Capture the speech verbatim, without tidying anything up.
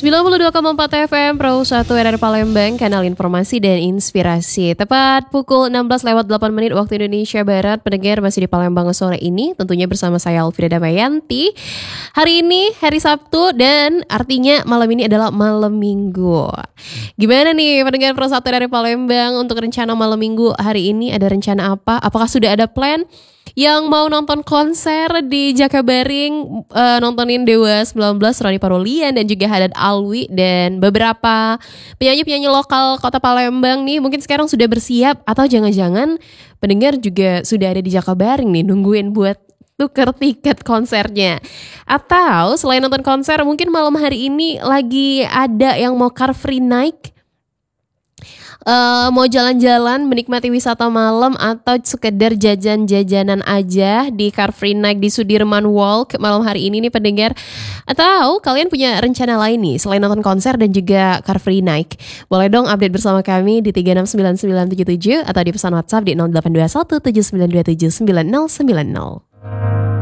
sembilan puluh dua koma empat F M Pro satu R R Palembang, kanal informasi dan inspirasi. Tepat pukul enam belas lewat delapan menit waktu Indonesia Barat. Pendengar masih di Palembang sore ini, tentunya bersama saya Alfrida Damayanti. Hari ini hari Sabtu dan artinya malam ini adalah malam Minggu. Gimana nih pendengar Pro satu R R Palembang untuk rencana malam Minggu hari ini? Ada rencana apa? Apakah sudah ada plan? Yang mau nonton konser di Jakabaring, uh, nontonin Dewa sembilan belas, Ronnie Parolian dan juga Haddad Alwi dan beberapa penyanyi-penyanyi lokal Kota Palembang nih mungkin sekarang sudah bersiap, atau jangan-jangan pendengar juga sudah ada di Jakabaring nih nungguin buat tuker tiket konsernya. Atau selain nonton konser mungkin malam hari ini lagi ada yang mau car free night, Uh, mau jalan-jalan menikmati wisata malam, atau sekedar jajan-jajanan aja di Car Free Night di Sudirman Walk malam hari ini nih pendengar. Atau kalian punya rencana lain nih selain nonton konser dan juga Car Free Night? Boleh dong update bersama kami di tiga enam sembilan sembilan tujuh tujuh atau di pesan WhatsApp di nol delapan dua satu tujuh sembilan dua tujuh sembilan nol sembilan nol.